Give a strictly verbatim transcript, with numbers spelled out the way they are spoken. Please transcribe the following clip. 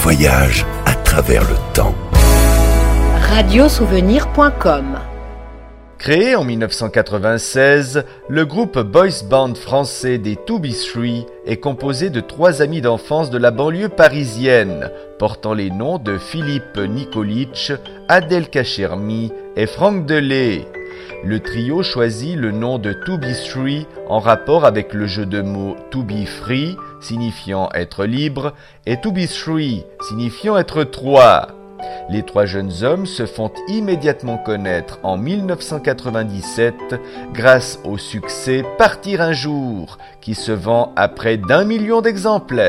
voyage à travers le temps. radiosouvenir point com. Créé en mille neuf cent quatre-vingt-seize, le groupe boys band français des To Be Three est composé de trois amis d'enfance de la banlieue parisienne, portant les noms de Philippe Nikolic, Adèle Kachermi et Franck Delay. Le trio choisit le nom de To Be Three en rapport avec le jeu de mots To Be Free, signifiant être libre, et To Be Three, signifiant être trois. Les trois jeunes hommes se font immédiatement connaître en mille neuf cent quatre-vingt-dix-sept grâce au succès Partir un jour, qui se vend à près d'un million d'exemplaires.